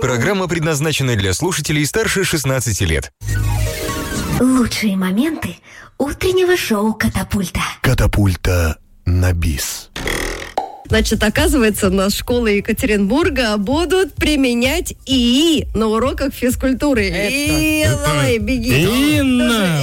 Программа предназначена для слушателей старше 16 лет. Лучшие моменты утреннего шоу «Катапульта». Катапульта на бис. Значит, оказывается, у нас школы Екатеринбурга будут применять ИИ на уроках физкультуры. Давай, беги. Инна!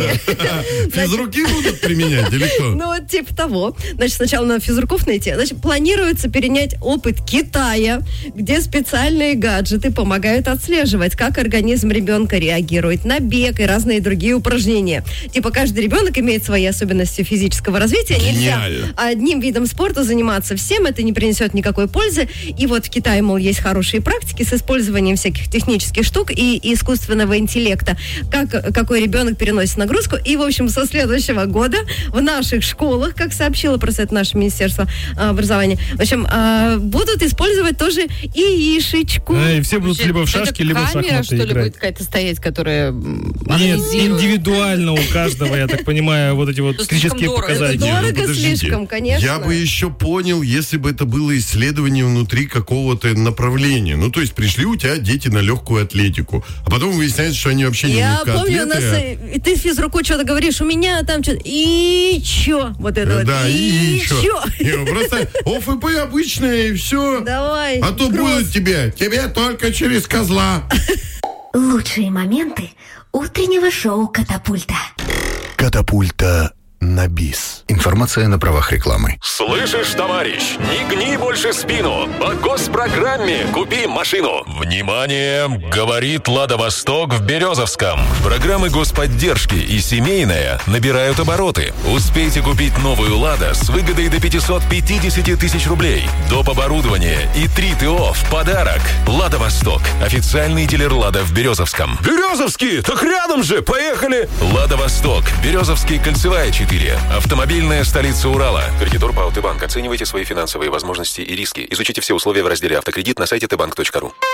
Физруки будут применять или кто? Ну, вот типа того. Значит, сначала надо физруков найти. Значит, планируется перенять опыт Китая, где специальные гаджеты помогают отслеживать, как организм ребенка реагирует на бег и разные другие упражнения. Типа каждый ребенок имеет свои особенности физического развития. Нельзя одним видом спорта заниматься всем, это не принесет никакой пользы. И вот в Китае, мол, есть хорошие практики с использованием всяких технических штук и искусственного интеллекта, какой ребенок переносит нагрузку. И, в общем, со следующего года в наших школах, как сообщило просто это наше Министерство образования, в общем, будут использовать тоже ИИшечку. И все будут либо в шашки, либо в шахматы камера, что ли, играть. будет какая-то стоять, которая Нет, индивидуально у каждого, я так понимаю, вот эти вот технические показатели. Дорого слишком, конечно. Я бы еще понял, если бы это было исследование внутри какого-то направления. Ну, то есть пришли у тебя дети на легкую атлетику, а потом выясняется, что они вообще не легкоатлеты. Я помню, у нас, ты физруку что-то говоришь, у меня там что-то, и чё? Вот это вот, да, и чё? Просто ОФП обычное, и все. Давай. А то будут тебе только через козла. Лучшие моменты утреннего шоу «Катапульта». Катапульта на бис. Информация на правах рекламы. Слышишь, товарищ, не гни больше спину. По госпрограмме купи машину. Внимание! Говорит Лада Восток в Березовском. Программы господдержки и семейная набирают обороты. Успейте купить новую Лада с выгодой до 550 тысяч рублей. Доп. Оборудование и 3 ТО в подарок. Лада Восток. Официальный дилер Лада в Березовском. Березовский? Так рядом же! Поехали! Лада Восток. Березовский, Кольцевая 4. Автомобильная столица Урала. Кредитор ПАО «Т-банк». Оценивайте свои финансовые возможности и риски. Изучите все условия в разделе «Автокредит» на сайте tbank.ru.